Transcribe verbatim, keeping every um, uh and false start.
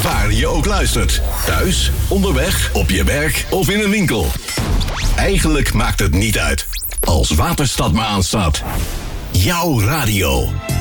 Waar je ook luistert. Thuis, onderweg, op je werk of in een winkel. Eigenlijk maakt het niet uit. Als Waterstad maar aanstaat. Jouw radio.